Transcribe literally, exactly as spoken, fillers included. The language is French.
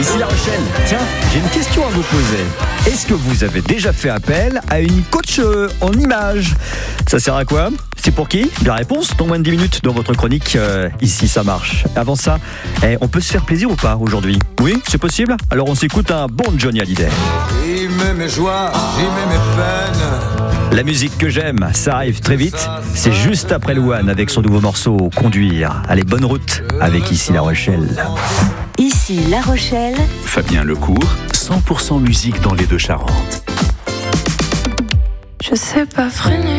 Ici La Rochelle. Tiens, j'ai une question à vous poser. Est-ce que vous avez déjà fait appel à une coach euh, en images ? Ça sert à quoi ? C'est pour qui ? La réponse dans moins de dix minutes dans votre chronique euh, Ici ça marche. Avant ça, eh, on peut se faire plaisir ou pas aujourd'hui ? Oui, c'est possible ? Alors on s'écoute un bon Johnny Hallyday. J'y mets mes joies, j'y mets mes peines. La musique que j'aime, ça arrive très vite. C'est juste après Louane avec son nouveau morceau Conduire. Allez, bonne route avec Ici La Rochelle. Ici La Rochelle. Fabien Lecourt, cent pour cent musique dans les Deux-Charentes. Je sais pas freiner.